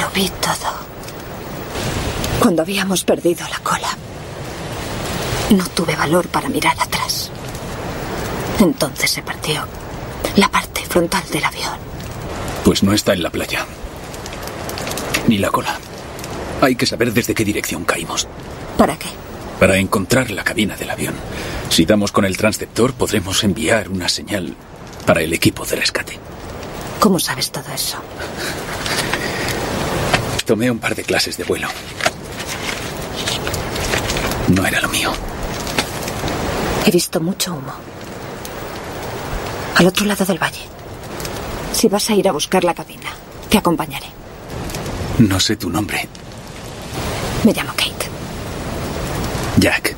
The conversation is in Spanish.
Lo vi todo. Cuando habíamos perdido la cola, no tuve valor para mirar atrás. Entonces se partió la parte frontal del avión. Pues no está en la playa. Ni la cola. Hay que saber desde qué dirección caímos. ¿Para qué? Para encontrar la cabina del avión. Si damos con el transceptor, podremos enviar una señal para el equipo de rescate. ¿Cómo sabes todo eso? Tomé un par de clases de vuelo. No era lo mío. He visto mucho humo. Al otro lado del valle. Si vas a ir a buscar la cabina, te acompañaré. No sé tu nombre. Me llamo Kate. Jack.